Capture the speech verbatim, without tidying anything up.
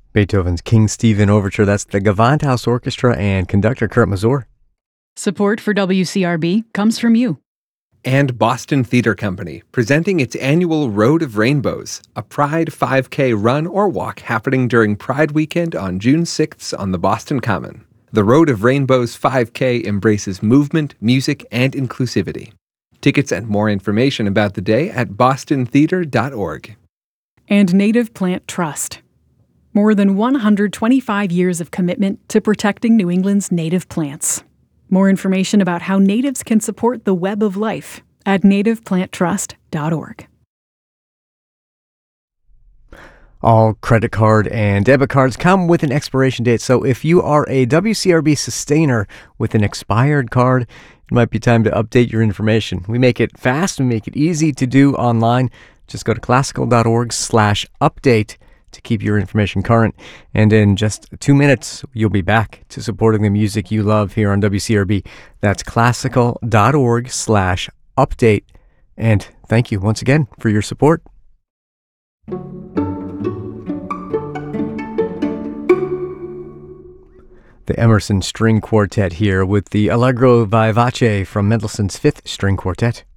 Beethoven's King Stephen Overture. That's the Gewandhaus Orchestra and conductor Kurt Masur. Support for W C R B comes from you. And Boston Theater Company, presenting its annual Road of Rainbows, a Pride five K run or walk happening during Pride Weekend on June sixth on the Boston Common. The Road of Rainbows five K embraces movement, music, and inclusivity. Tickets and more information about the day at boston theater dot org. And Native Plant Trust. More than one hundred twenty-five years of commitment to protecting New England's native plants. More information about how natives can support the web of life at native plant trust dot org. All credit card and debit cards come with an expiration date, so if you are a W C R B sustainer with an expired card, it might be time to update your information. We make it fast, we make it easy to do online. Just go to classical dot org slash update to keep your information current. And in just two minutes, you'll be back to supporting the music you love here on W C R B. That's classical dot org slash update. And thank you once again for your support. The Emerson String Quartet here with the Allegro Vivace from Mendelssohn's Fifth String Quartet.